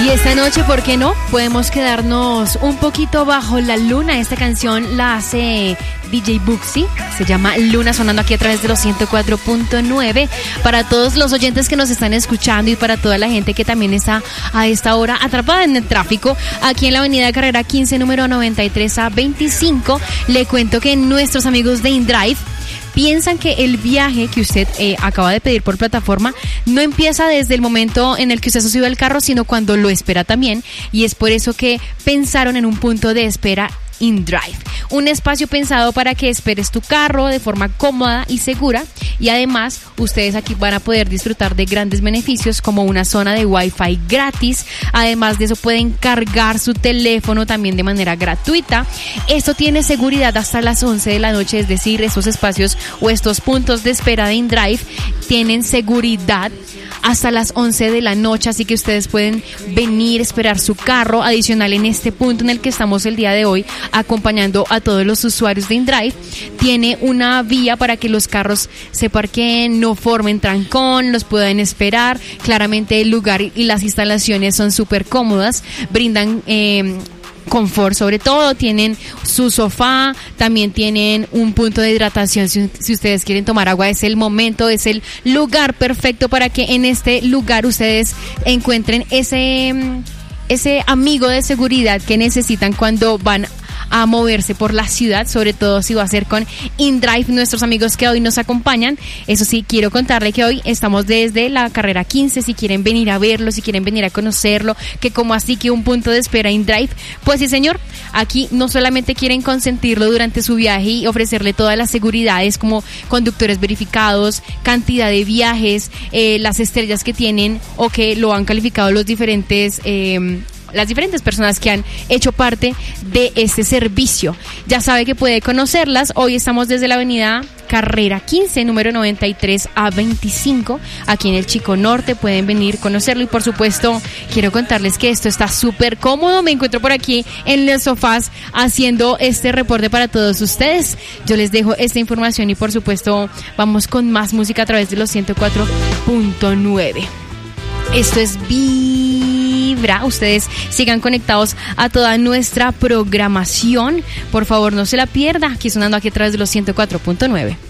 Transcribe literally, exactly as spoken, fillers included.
Y esta noche, ¿por qué no? Podemos quedarnos un poquito bajo la luna. Esta canción la hace D J Buxi, se llama Luna, sonando aquí a través de los ciento cuatro punto nueve. Para todos los oyentes que nos están escuchando y para toda la gente que también está a esta hora atrapada en el tráfico, aquí en la avenida Carrera quince, número noventa y tres a veinticinco, le cuento que nuestros amigos de InDrive piensan que el viaje que usted eh, acaba de pedir por plataforma no empieza desde el momento en el que usted se sube al carro, sino cuando lo espera también, y es por eso que pensaron en un punto de espera InDrive, un espacio pensado para que esperes tu carro de forma cómoda y segura, y además ustedes aquí van a poder disfrutar de grandes beneficios como una zona de Wi-Fi gratis. Además de eso, pueden cargar su teléfono también de manera gratuita. Esto tiene seguridad hasta las once de la noche, es decir, estos espacios o estos puntos de espera de InDrive tienen seguridad hasta las once de la noche, así que ustedes pueden venir, esperar su carro. Adicional, en este punto en el que estamos el día de hoy acompañando a todos los usuarios de InDrive, tiene una vía para que los carros se parqueen, no formen trancón, los puedan esperar. Claramente el lugar y las instalaciones son súper cómodas, brindan eh, confort, sobre todo tienen su sofá, también tienen un punto de hidratación. Si, si ustedes quieren tomar agua, es el momento, es el lugar perfecto para que en este lugar ustedes encuentren ese, ese amigo de seguridad que necesitan cuando van a moverse por la ciudad, sobre todo si va a ser con InDrive, nuestros amigos que hoy nos acompañan. Eso sí, quiero contarle que hoy estamos desde la carrera quince, si quieren venir a verlo, si quieren venir a conocerlo, que como así que un punto de espera InDrive, pues sí señor, aquí no solamente quieren consentirlo durante su viaje y ofrecerle todas las seguridades como conductores verificados, cantidad de viajes, eh, las estrellas que tienen o que lo han calificado los diferentes eh, las diferentes personas que han hecho parte de este servicio. Ya sabe que puede conocerlas. Hoy estamos desde la avenida Carrera quince, número noventa y tres a veinticinco, aquí en el Chico Norte. Pueden venir a conocerlo y por supuesto quiero contarles que esto está súper cómodo. Me encuentro por aquí en los sofás haciendo este reporte para todos ustedes. Yo les dejo esta información y por supuesto vamos con más música a través de los ciento cuatro punto nueve. Esto es Vibra. Ustedes sigan conectados a toda nuestra programación. Por favor, no se la pierda. Aquí sonando aquí a través de los ciento cuatro punto nueve.